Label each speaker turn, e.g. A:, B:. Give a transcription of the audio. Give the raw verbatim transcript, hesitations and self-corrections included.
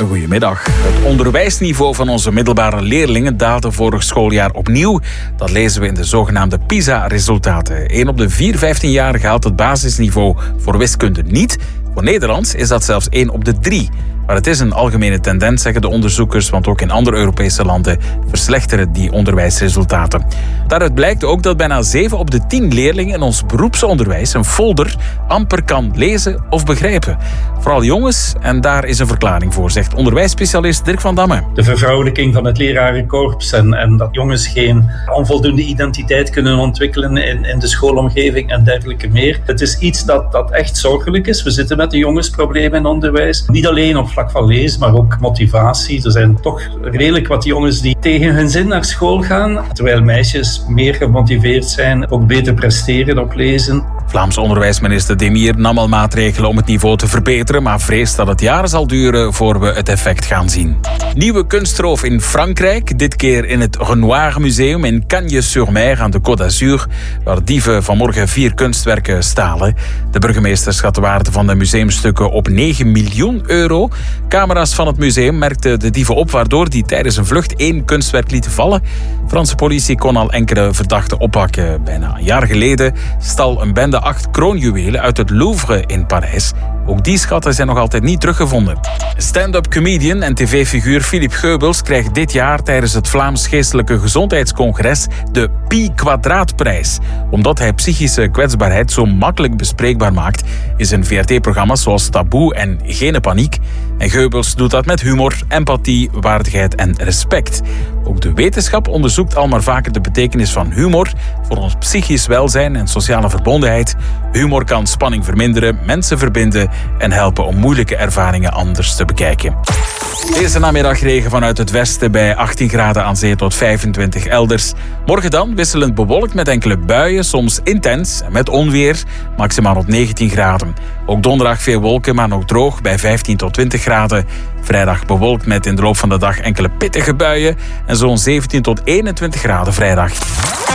A: even goedemiddag. Het onderwijsniveau van onze middelbare leerlingen daalde vorig schooljaar opnieuw. Dat lezen we in de zogenaamde PISA-resultaten. Een op de vier vijftienjarigen haalt het basisniveau voor wiskunde niet. Voor Nederlands is dat zelfs één op de drie. Maar het is een algemene tendens, zeggen de onderzoekers, want ook in andere Europese landen verslechteren die onderwijsresultaten. Daaruit blijkt ook dat bijna zeven op de tien leerlingen in ons beroepsonderwijs een folder amper kan lezen of begrijpen. Vooral jongens, en daar is een verklaring voor, zegt onderwijsspecialist Dirk van Damme.
B: De vervrouwelijking van het lerarenkorps en, en dat jongens geen onvoldoende identiteit kunnen ontwikkelen in, in de schoolomgeving en dergelijke meer. Het is iets dat, dat echt zorgelijk is. We zitten met een jongensprobleem in onderwijs. Niet alleen op vlak van lezen, maar ook motivatie. Er zijn toch redelijk wat jongens die tegen hun zin naar school gaan, terwijl meisjes meer gemotiveerd zijn, ook beter presteren op lezen.
A: Vlaams onderwijsminister Demir nam al maatregelen om het niveau te verbeteren, maar vreest dat het jaren zal duren voor we het effect gaan zien. Nieuwe kunstroof in Frankrijk, dit keer in het Renoir Museum in Cagnes-sur-Mer aan de Côte d'Azur, waar dieven vanmorgen vier kunstwerken stalen. De burgemeester schat de waarde van de museumstukken op negen miljoen euro. Camera's van het museum merkten de dieven op, waardoor die tijdens een vlucht één kunstwerk lieten vallen. Franse politie kon al enkele verdachten oppakken. Bijna een jaar geleden stal een bende acht kroonjuwelen uit het Louvre in Parijs. Ook die schatten zijn nog altijd niet teruggevonden. Stand-up comedian en tv-figuur Philippe Geubels krijgt dit jaar tijdens het Vlaams Geestelijke Gezondheidscongres de Pi Kwadraatprijs. Omdat hij psychische kwetsbaarheid zo makkelijk bespreekbaar maakt in zijn V R T-programma's zoals Taboe en Geen Paniek. En Geubels doet dat met humor, empathie, waardigheid en respect. Ook de wetenschap onderzoekt al maar vaker de betekenis van humor voor ons psychisch welzijn en sociale verbondenheid. Humor kan spanning verminderen, mensen verbinden en helpen om moeilijke ervaringen anders te bekijken. Deze namiddag regen vanuit het westen bij achttien graden aan zee tot vijfentwintig elders. Morgen dan wisselend bewolkt met enkele buien, soms intens en met onweer, maximaal rond negentien graden. Ook donderdag veel wolken, maar nog droog bij vijftien tot twintig graden. Vrijdag bewolkt met in de loop van de dag enkele pittige buien en zo'n zeventien tot eenentwintig graden vrijdag.